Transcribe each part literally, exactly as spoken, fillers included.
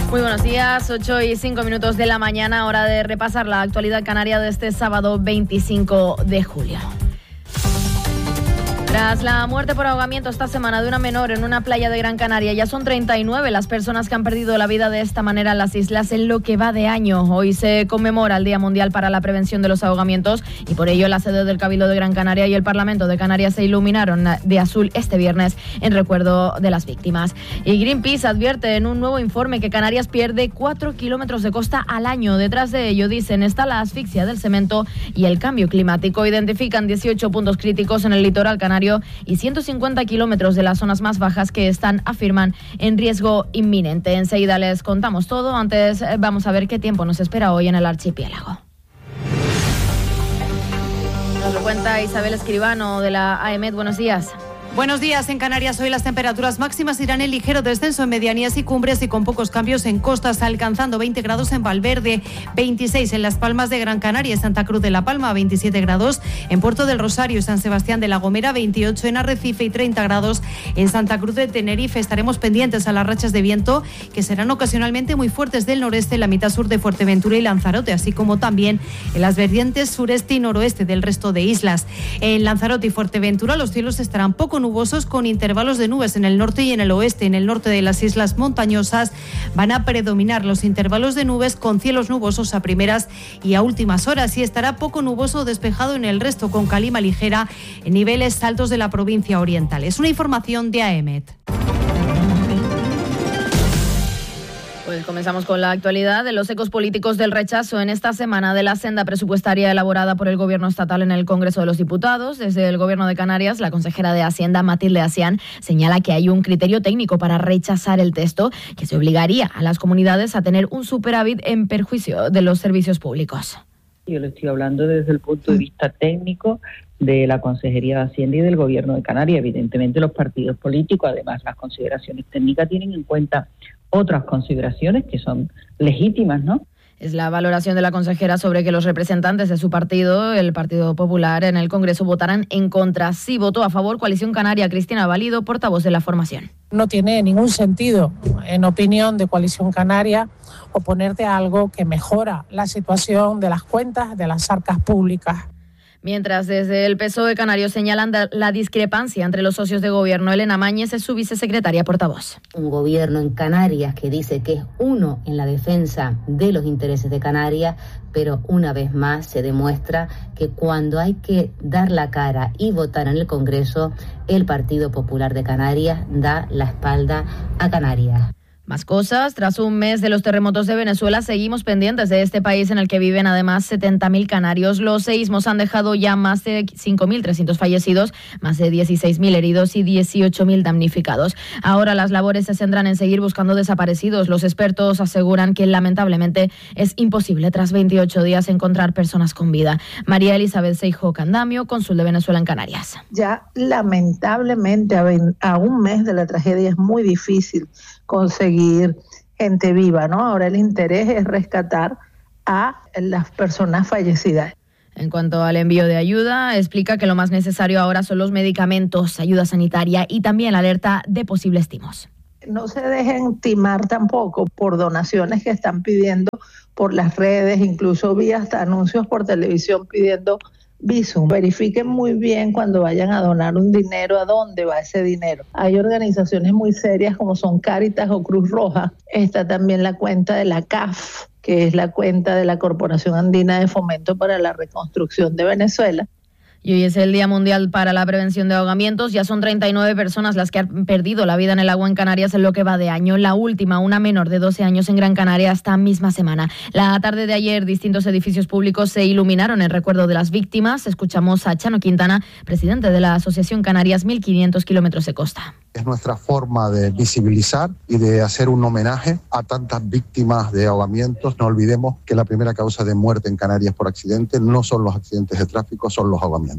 Muy buenos días, ocho y cinco minutos de la mañana, hora de repasar la actualidad canaria de este sábado veinticinco de julio. Tras la muerte por ahogamiento esta semana de una menor en una playa de Gran Canaria, ya son treinta y nueve las personas que han perdido la vida de esta manera en las islas en lo que va de año. Hoy se conmemora el Día Mundial para la Prevención de los Ahogamientos y por ello la sede del Cabildo de Gran Canaria y el Parlamento de Canarias se iluminaron de azul este viernes en recuerdo de las víctimas. Y Greenpeace advierte en un nuevo informe que Canarias pierde cuatro kilómetros de costa al año. Detrás de ello, dicen, está la asfixia del cemento y el cambio climático. Identifican dieciocho puntos críticos en el litoral canario y ciento cincuenta kilómetros de las zonas más bajas que están, afirman, en riesgo inminente. Enseguida les contamos todo. Antes vamos a ver qué tiempo nos espera hoy en el archipiélago. Nos lo cuenta Isabel Escribano de la A E M E T. Buenos días. Buenos días. En Canarias hoy las temperaturas máximas irán en ligero descenso en medianías y cumbres y con pocos cambios en costas, alcanzando veinte grados en Valverde, veintiséis en Las Palmas de Gran Canaria y Santa Cruz de la Palma, veintisiete grados en Puerto del Rosario y San Sebastián de la Gomera, veintiocho en Arrecife y treinta grados en Santa Cruz de Tenerife. Estaremos pendientes a las rachas de viento que serán ocasionalmente muy fuertes del noreste en la mitad sur de Fuerteventura y Lanzarote, así como también en las vertientes sureste y noroeste del resto de islas. En Lanzarote y Fuerteventura los cielos estarán poco nubosos con intervalos de nubes en el norte y en el oeste. En el norte de las islas montañosas van a predominar los intervalos de nubes con cielos nubosos a primeras y a últimas horas, y estará poco nuboso o despejado en el resto con calima ligera en niveles altos de la provincia oriental. Es una información de A E M E T. Pues comenzamos con la actualidad de los ecos políticos del rechazo en esta semana de la senda presupuestaria elaborada por el Gobierno estatal en el Congreso de los Diputados. Desde el Gobierno de Canarias, la consejera de Hacienda, Matilde Asián, señala que hay un criterio técnico para rechazar el texto que se obligaría a las comunidades a tener un superávit en perjuicio de los servicios públicos. Yo le estoy hablando desde el punto de vista técnico de la Consejería de Hacienda y del Gobierno de Canarias. Evidentemente los partidos políticos, además las consideraciones técnicas, tienen en cuenta otras consideraciones que son legítimas, ¿no? Es la valoración de la consejera sobre que los representantes de su partido, el Partido Popular, en el Congreso votarán en contra. Sí votó a favor Coalición Canaria. Cristina Valido, portavoz de la formación. No tiene ningún sentido, en opinión de Coalición Canaria, oponerte a algo que mejora la situación de las cuentas de las arcas públicas. Mientras desde el P S O E canario señalan la discrepancia entre los socios de gobierno. Elena Mañez es su vicesecretaria portavoz. Un gobierno en Canarias que dice que es uno en la defensa de los intereses de Canarias, pero una vez más se demuestra que cuando hay que dar la cara y votar en el Congreso, el Partido Popular de Canarias da la espalda a Canarias. Más cosas. Tras un mes de los terremotos de Venezuela, seguimos pendientes de este país en el que viven además setenta mil canarios. Los seísmos han dejado ya más de cinco mil trescientos fallecidos, más de dieciséis mil heridos y dieciocho mil damnificados. Ahora las labores se centran en seguir buscando desaparecidos. Los expertos aseguran que lamentablemente es imposible tras veintiocho días encontrar personas con vida. María Elizabeth Seijo Candamio, cónsul de Venezuela en Canarias. Ya lamentablemente a un mes de la tragedia es muy difícil conseguir gente viva, ¿no? Ahora el interés es rescatar a las personas fallecidas. En cuanto al envío de ayuda, explica que lo más necesario ahora son los medicamentos, ayuda sanitaria y también alerta de posibles timos. No se dejen timar tampoco por donaciones que están pidiendo por las redes, incluso vi hasta anuncios por televisión pidiendo Visum. Verifiquen muy bien cuando vayan a donar un dinero a dónde va ese dinero. Hay organizaciones muy serias como son Cáritas o Cruz Roja. Está también la cuenta de la C A F, que es la cuenta de la Corporación Andina de Fomento para la Reconstrucción de Venezuela. Y hoy es el Día Mundial para la Prevención de Ahogamientos. Ya son treinta y nueve personas las que han perdido la vida en el agua en Canarias en lo que va de año. La última, una menor de doce años en Gran Canaria, esta misma semana. La tarde de ayer, distintos edificios públicos se iluminaron en recuerdo de las víctimas. Escuchamos a Chano Quintana, presidente de la Asociación Canarias mil quinientos kilómetros de costa. Es nuestra forma de visibilizar y de hacer un homenaje a tantas víctimas de ahogamientos. No olvidemos que la primera causa de muerte en Canarias por accidente no son los accidentes de tráfico, son los ahogamientos.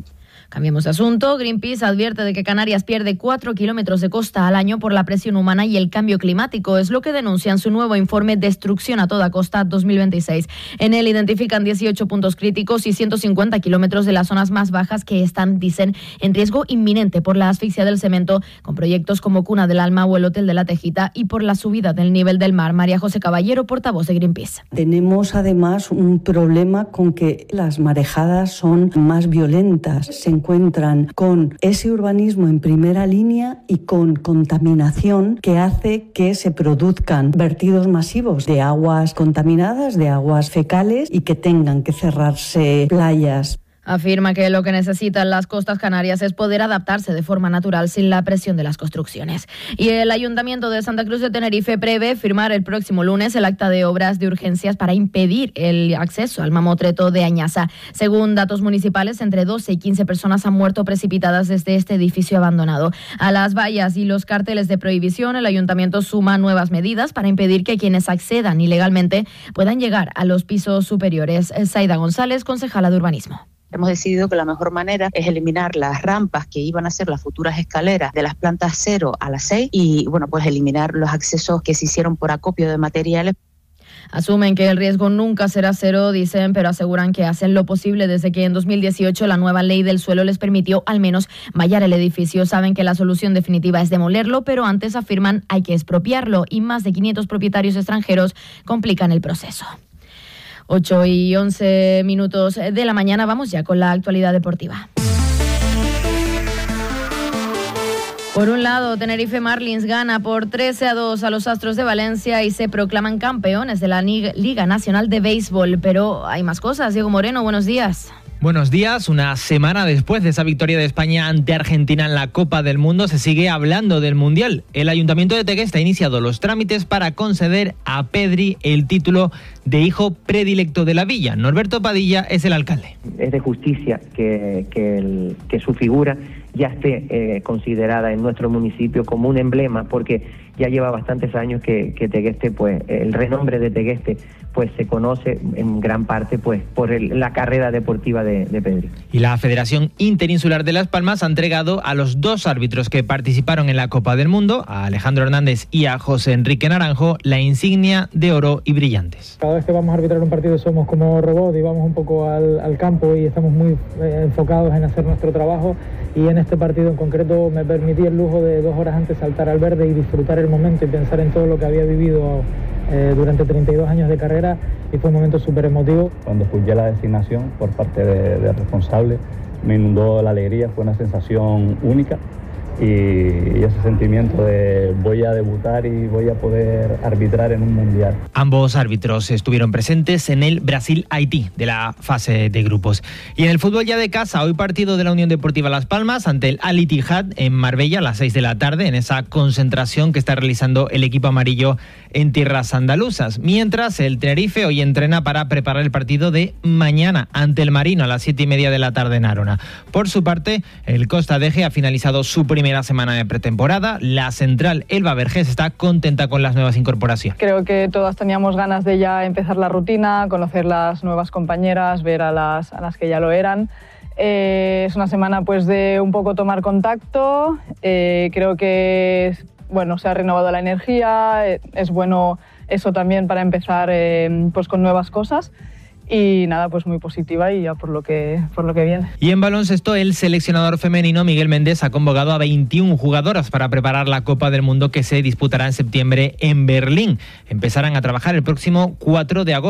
Cambiamos de asunto. Greenpeace advierte de que Canarias pierde cuatro kilómetros de costa al año por la presión humana y el cambio climático. Es lo que denuncian su nuevo informe Destrucción a toda costa dos mil veintiséis. En él identifican dieciocho puntos críticos y ciento cincuenta kilómetros de las zonas más bajas que están, dicen, en riesgo inminente por la asfixia del cemento, con proyectos como Cuna del Alma o el Hotel de la Tejita, y por la subida del nivel del mar. María José Caballero, portavoz de Greenpeace. Tenemos además un problema con que las marejadas son más violentas. Se encuentran con ese urbanismo en primera línea y con contaminación que hace que se produzcan vertidos masivos de aguas contaminadas, de aguas fecales, y que tengan que cerrarse playas. Afirma que lo que necesitan las costas canarias es poder adaptarse de forma natural sin la presión de las construcciones. Y el Ayuntamiento de Santa Cruz de Tenerife prevé firmar el próximo lunes el acta de obras de urgencias para impedir el acceso al mamotreto de Añasa. Según datos municipales, entre doce y quince personas han muerto precipitadas desde este edificio abandonado. A las vallas y los carteles de prohibición, el Ayuntamiento suma nuevas medidas para impedir que quienes accedan ilegalmente puedan llegar a los pisos superiores. Zaida González, concejala de Urbanismo. Hemos decidido que la mejor manera es eliminar las rampas que iban a ser las futuras escaleras de las plantas cero a las seis y, bueno, pues eliminar los accesos que se hicieron por acopio de materiales. Asumen que el riesgo nunca será cero, dicen, pero aseguran que hacen lo posible desde que en dos mil dieciocho la nueva ley del suelo les permitió al menos vallar el edificio. Saben que la solución definitiva es demolerlo, pero antes afirman hay que expropiarlo y más de quinientos propietarios extranjeros complican el proceso. ocho y once minutos de la mañana, vamos ya con la actualidad deportiva. Por un lado, Tenerife Marlins gana por trece a dos a los Astros de Valencia y se proclaman campeones de la Liga Nacional de Béisbol. Pero hay más cosas. Diego Moreno, buenos días. Buenos días. Una semana después de esa victoria de España ante Argentina en la Copa del Mundo, se sigue hablando del Mundial. El Ayuntamiento de Tegueste ha iniciado los trámites para conceder a Pedri el título de hijo predilecto de la villa. Norberto Padilla es el alcalde. Es de justicia que, que, el, que su figura ya esté eh, considerada en nuestro municipio como un emblema, porque ya lleva bastantes años que, que Tegueste, pues el renombre de Tegueste, pues se conoce en gran parte pues por el, la carrera deportiva de, de Pedri. Y la Federación Interinsular de Las Palmas ha entregado a los dos árbitros que participaron en la Copa del Mundo, a Alejandro Hernández y a José Enrique Naranjo, la insignia de oro y brillantes. Cada vez que vamos a arbitrar un partido somos como robots y vamos un poco al, al campo y estamos muy eh, enfocados en hacer nuestro trabajo, y en este partido en concreto me permití el lujo de dos horas antes saltar al verde y disfrutar el momento y pensar en todo lo que había vivido eh, durante treinta y dos años de carrera, y fue un momento súper emotivo. Cuando escuché la designación por parte de, de responsable, me inundó la alegría, fue una sensación única. Y ese sentimiento de voy a debutar y voy a poder arbitrar en un mundial. Ambos árbitros estuvieron presentes en el Brasil-Haití de la fase de grupos. Y en el fútbol ya de casa, hoy partido de la Unión Deportiva Las Palmas ante el Al Ittihad en Marbella a las seis de la tarde, en esa concentración que está realizando el equipo amarillo en tierras andaluzas. Mientras el Tenerife hoy entrena para preparar el partido de mañana ante el Marino a las siete y media de la tarde en Arona. Por su parte, el Costa Deje ha finalizado su primera semana de pretemporada. La central Elba Vergés está contenta con las nuevas incorporaciones. Creo que todas teníamos ganas de ya empezar la rutina, conocer las nuevas compañeras, ver a las, a las que ya lo eran. Eh, es una semana pues de un poco tomar contacto. Eh, creo que bueno, se ha renovado la energía, eh, es bueno eso también para empezar eh, pues con nuevas cosas. Y nada, pues muy positiva y ya por lo que por lo que viene. Y en baloncesto, el seleccionador femenino Miguel Méndez ha convocado a veintiuna jugadoras para preparar la Copa del Mundo que se disputará en septiembre en Berlín. Empezarán a trabajar el próximo cuatro de agosto.